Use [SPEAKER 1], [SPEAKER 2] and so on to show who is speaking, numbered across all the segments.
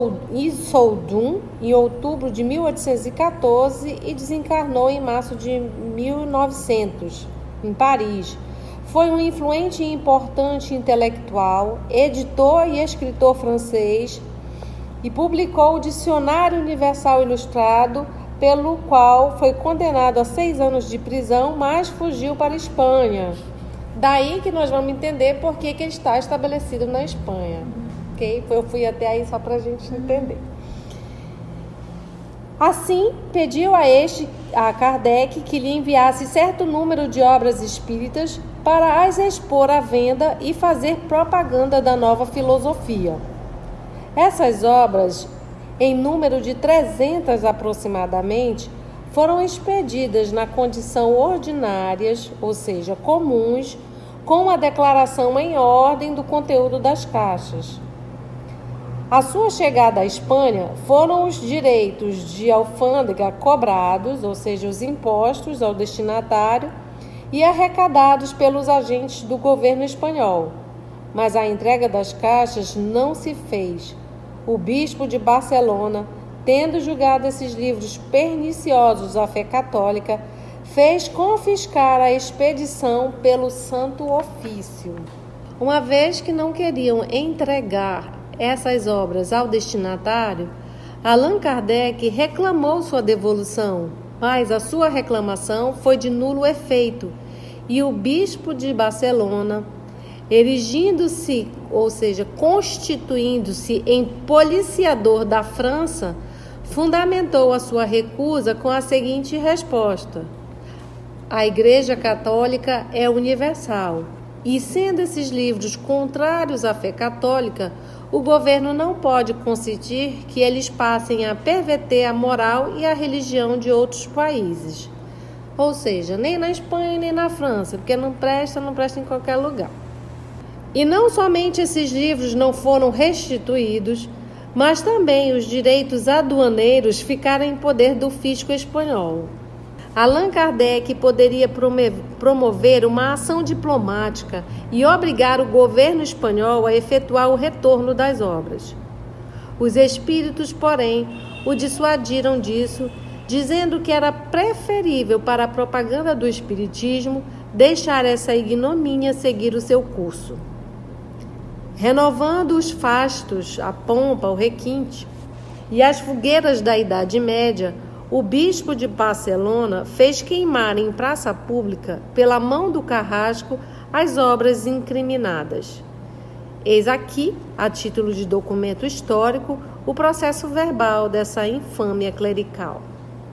[SPEAKER 1] Issoudun em outubro de 1814 e desencarnou em março de 1900, em Paris. Foi um influente e importante intelectual, editor e escritor francês e publicou o Dicionário Universal Ilustrado, pelo qual foi condenado a 6 anos de prisão, mas fugiu para a Espanha. Daí que nós vamos entender por que ele está estabelecido na Espanha. Okay? Eu fui até aí só para a gente entender. Assim, pediu a Kardec que lhe enviasse certo número de obras espíritas para as expor à venda e fazer propaganda da nova filosofia. Essas obras, em número de 300 aproximadamente, foram expedidas na condição ordinárias, ou seja, comuns, com a declaração em ordem do conteúdo das caixas. A sua chegada à Espanha foram os direitos de alfândega cobrados, ou seja, os impostos ao destinatário, e arrecadados pelos agentes do governo espanhol. Mas a entrega das caixas não se fez. O bispo de Barcelona, tendo julgado esses livros perniciosos à fé católica, fez confiscar a expedição pelo Santo Ofício. Uma vez que não queriam entregar essas obras ao destinatário, Allan Kardec reclamou sua devolução, mas a sua reclamação foi de nulo efeito, e o bispo de Barcelona, erigindo-se, ou seja, constituindo-se em policiador da França, fundamentou a sua recusa com a seguinte resposta: a Igreja Católica é universal, e sendo esses livros contrários à fé católica, o governo não pode consentir que eles passem a perverter a moral e a religião de outros países. Ou seja, nem na Espanha nem na França, porque não presta em qualquer lugar. E não somente esses livros não foram restituídos, mas também os direitos aduaneiros ficaram em poder do fisco espanhol. Allan Kardec poderia promover uma ação diplomática e obrigar o governo espanhol a efetuar o retorno das obras. Os espíritos, porém, o dissuadiram disso, dizendo que era preferível para a propaganda do espiritismo deixar essa ignomínia seguir o seu curso. Renovando os fastos, a pompa, o requinte e as fogueiras da Idade Média, o bispo de Barcelona fez queimar em praça pública, pela mão do carrasco, as obras incriminadas. Eis aqui, a título de documento histórico, o processo verbal dessa infâmia clerical.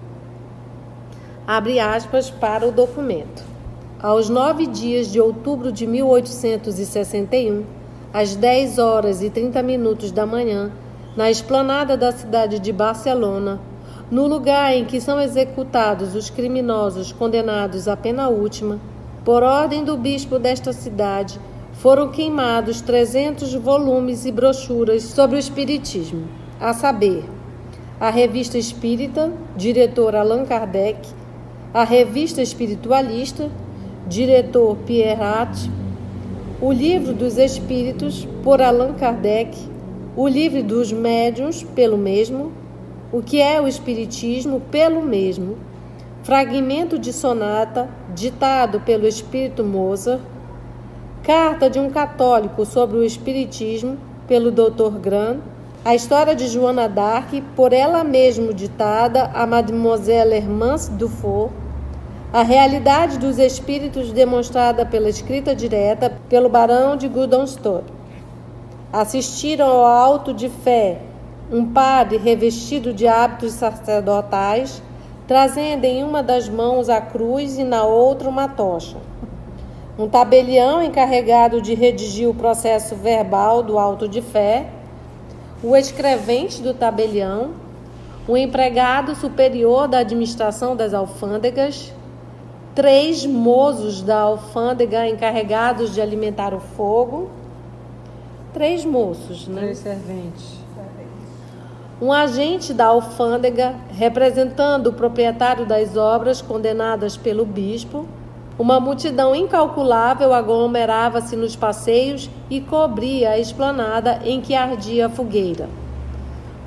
[SPEAKER 1] Abre aspas para o documento. Aos 9 dias de outubro de 1861, às 10 horas e 30 minutos da manhã, na esplanada da cidade de Barcelona, no lugar em que são executados os criminosos condenados à pena última, por ordem do bispo desta cidade, foram queimados 300 volumes e brochuras sobre o espiritismo, a saber, a Revista Espírita, diretor Allan Kardec, a Revista Espiritualista, diretor Pierre Hatt, o Livro dos Espíritos, por Allan Kardec, o Livro dos Médiuns, pelo mesmo, o que é o Espiritismo, pelo mesmo, fragmento de sonata, ditado pelo Espírito Mozart, carta de um católico sobre o Espiritismo, pelo Dr. Gran, a história de Joana d'Arc, por ela mesma ditada a Mademoiselle Hermance Dufour, a realidade dos espíritos demonstrada pela escrita direta pelo Barão de Guldenstorff. Assistiram ao auto de fé um padre revestido de hábitos sacerdotais, trazendo em uma das mãos a cruz e na outra uma tocha. Um tabelião encarregado de redigir o processo verbal do auto de fé, o escrevente do tabelião, o empregado superior da administração das alfândegas, 3 mozos da alfândega encarregados de alimentar o fogo, 3 moços, né?
[SPEAKER 2] 3 serventes.
[SPEAKER 1] Um agente da alfândega, representando o proprietário das obras condenadas pelo bispo. Uma multidão incalculável aglomerava-se nos passeios e cobria a esplanada em que ardia a fogueira.